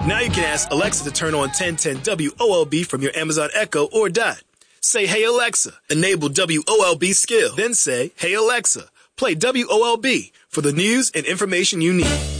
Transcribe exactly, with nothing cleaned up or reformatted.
Now you can ask Alexa to turn on ten ten W O L B from your Amazon Echo or Dot. Say, hey Alexa, enable W O L B skill. Then say, hey Alexa, play W O L B for the news and information you need.